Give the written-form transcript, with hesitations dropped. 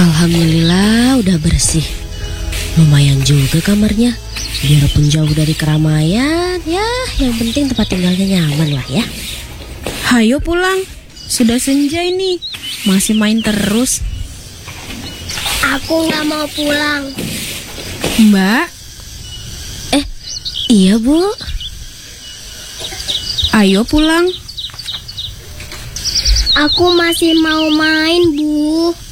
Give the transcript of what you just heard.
Alhamdulillah udah bersih. Lumayan juga kamarnya. Biarpun jauh dari keramaian, ya yang penting tempat tinggalnya nyaman lah ya. Hayo pulang, sudah senja ini. Masih main terus. Aku nggak mau pulang. Mbak, Iya Bu. ayo pulang. Aku masih mau main, Bu.